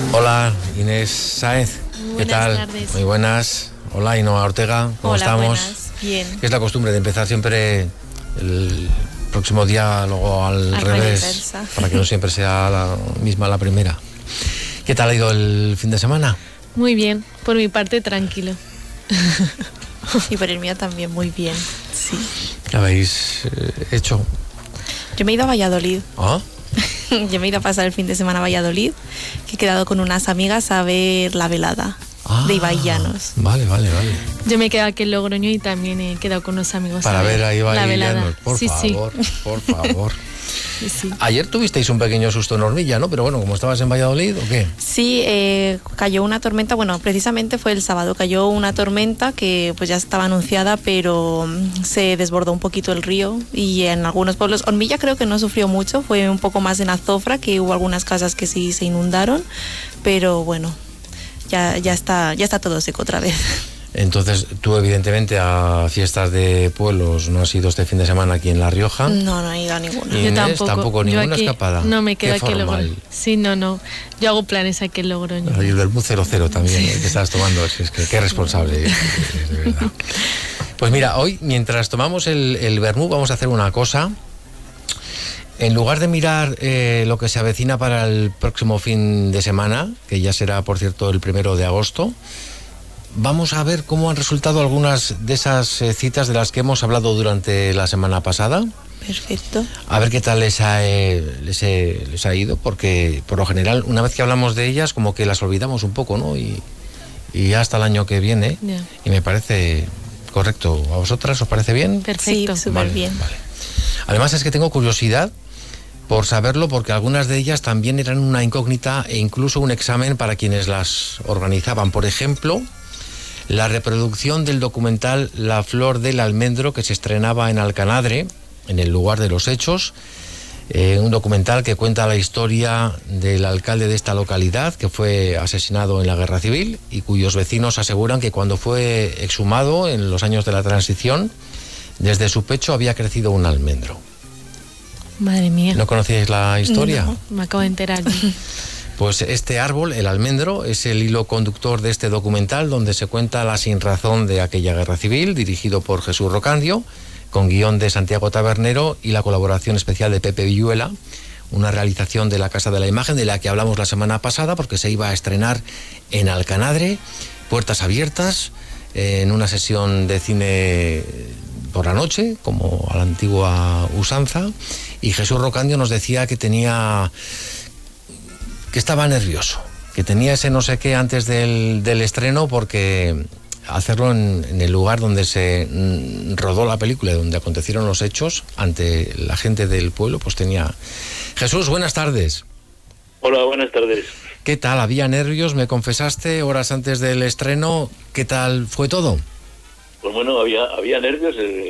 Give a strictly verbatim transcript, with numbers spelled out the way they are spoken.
Hola, Inés Sáez. ¿Qué tal? Buenas tardes. Muy buenas. Hola, Ainhoa Ortega. ¿Cómo Hola, estamos? buenas. Bien. Es la costumbre de empezar siempre el próximo día, luego al, Al revés, reversa. para que no siempre sea la misma la primera. ¿Qué tal ha ido el fin de semana? Muy bien, por mi parte tranquilo. Y por el mío también muy bien, sí. ¿Qué habéis eh, hecho? Yo me he ido a Valladolid. ¿Ah? Yo me he ido a pasar el fin de semana a Valladolid, que he quedado con unas amigas a ver la velada Ah, de Ibai Llanos. Vale, vale, vale. Yo me he quedado aquí en Logroño y también he quedado con unos amigos Para a ver a Ibai la velada. Llanos, por sí, favor, por favor. Sí, sí. Ayer tuvisteis un pequeño susto en Hormilla, ¿no? Pero bueno, como estabas en Valladolid, ¿o qué? Sí, eh, cayó una tormenta, bueno, precisamente fue el sábado, cayó una tormenta que pues ya estaba anunciada, pero mm, se desbordó un poquito el río y en algunos pueblos, Hormilla creo que no sufrió mucho, fue un poco más en Azofra, que hubo algunas casas que sí se inundaron, pero bueno, ya, ya está, ya está todo seco otra vez. Entonces, tú evidentemente a fiestas de pueblos no has ido este fin de semana aquí en La Rioja. No, no he ido a ninguna. Y- Yo Inés, tampoco. tampoco, Yo ninguna aquí- escapada. No, me quedo Qué aquí en formal. Logroño. Sí, no, no. Yo hago planes aquí en Logroño. El del Bu cero cero también, ¿eh? Que estás tomando, es, es que qué responsable, de verdad. Pues mira, hoy, mientras tomamos el, el vermú, vamos a hacer una cosa. En lugar de mirar eh, lo que se avecina para el próximo fin de semana, que ya será, por cierto, el primero de agosto, vamos a ver cómo han resultado algunas de esas eh, citas de las que hemos hablado durante la semana pasada. Perfecto. A ver qué tal les ha, eh, les, he- les ha ido, porque por lo general, una vez que hablamos de ellas, como que las olvidamos un poco, ¿no? Y, y hasta el año que viene. Ya. Y me parece correcto. ¿A vosotras os parece bien? Perfecto. Sí, súper Vale, bien. vale. Además es que tengo curiosidad por saberlo, porque algunas de ellas también eran una incógnita e incluso un examen para quienes las organizaban. Por ejemplo, la reproducción del documental La Flor del Almendro, que se estrenaba en Alcanadre, en el lugar de los hechos. Eh, un documental que cuenta la historia del alcalde de esta localidad, que fue asesinado en la Guerra Civil y cuyos vecinos aseguran que cuando fue exhumado en los años de la transición, desde su pecho había crecido un almendro. Madre mía. ¿No conocíais la historia? No. Me acabo de enterar. Pues este árbol, el almendro, es el hilo conductor de este documental, donde se cuenta la sinrazón de aquella guerra civil, dirigido por Jesús Rocandio, con guión de Santiago Tabernero y la colaboración especial de Pepe Villuela, una realización de la Casa de la Imagen, de la que hablamos la semana pasada, porque se iba a estrenar en Alcanadre, puertas abiertas, eh, en una sesión de cine por la noche, como a la antigua usanza, y Jesús Rocandio nos decía que tenía... que estaba nervioso, que tenía ese no sé qué antes del, del estreno, porque hacerlo en, en el lugar donde se mm, rodó la película, donde acontecieron los hechos, ante la gente del pueblo, pues tenía... Jesús, buenas tardes. Hola, buenas tardes. ¿Qué tal? ¿Había nervios? Me confesaste horas antes del estreno. ¿Qué tal fue todo? Pues bueno, había, había nervios. eh,